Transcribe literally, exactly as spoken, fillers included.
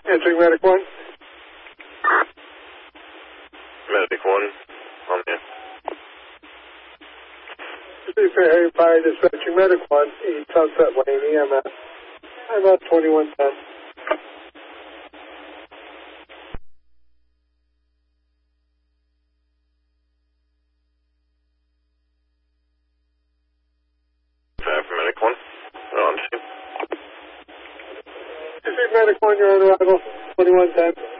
Answering Medic one. Medic one, on there. Harry Fire dispatching Medic one, East Sunset Lane, E M S. I'm at twenty-one ten. Five for Medic one, on scene. Medic one, you're on arrival, twenty-one ten.